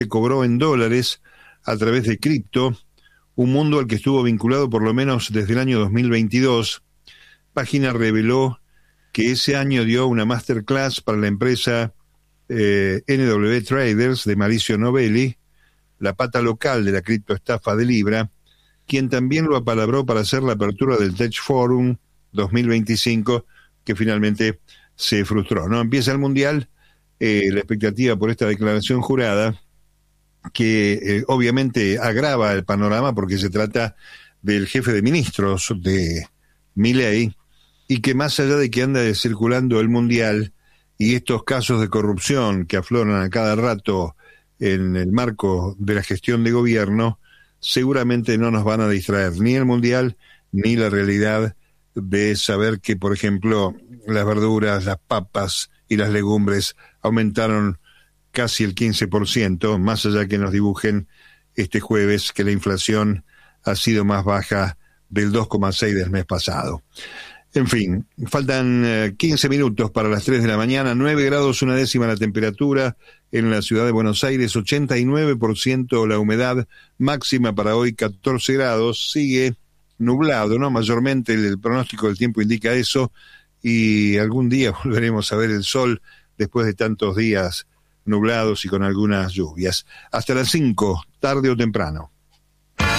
cobró en dólares a través de cripto, un mundo al que estuvo vinculado por lo menos desde el año 2022. Página reveló que ese año dio una masterclass para la empresa NW Traders de Mauricio Novelli, la pata local de la criptoestafa de Libra, quien también lo apalabró para hacer la apertura del Tech Forum 2025, que finalmente se frustró. No empieza el Mundial, la expectativa por esta declaración jurada, que obviamente agrava el panorama porque se trata del jefe de ministros de Milei, y que más allá de que anda circulando el Mundial y estos casos de corrupción que afloran a cada rato en el marco de la gestión de gobierno, seguramente no nos van a distraer ni el Mundial ni la realidad de saber que, por ejemplo, las verduras, las papas y las legumbres aumentaron casi el 15%, más allá que nos dibujen este jueves que la inflación ha sido más baja del 2,6 del mes pasado. En fin, faltan 15 minutos para las 3 de la mañana, 9 grados una décima la temperatura en la ciudad de Buenos Aires, 89% la humedad, máxima para hoy 14 grados, sigue nublado, ¿no? Mayormente el pronóstico del tiempo indica eso, y algún día volveremos a ver el sol después de tantos días nublados y con algunas lluvias. Hasta las 5, tarde o temprano.